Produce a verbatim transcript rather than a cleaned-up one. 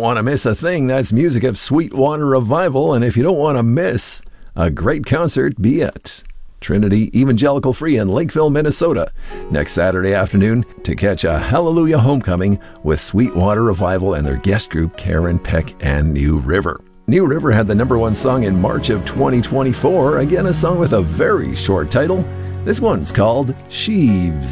want to miss a thing, that's music of Sweetwater Revival. And if you don't want to miss a great concert, be at Trinity Evangelical Free in Lakeville, Minnesota, next Saturday afternoon to catch a Hallelujah Homecoming with Sweetwater Revival and their guest group, Karen Peck and New River. New River had the number one song in March of twenty twenty-four. Again, a song with a very short title. This one's called Sheaves.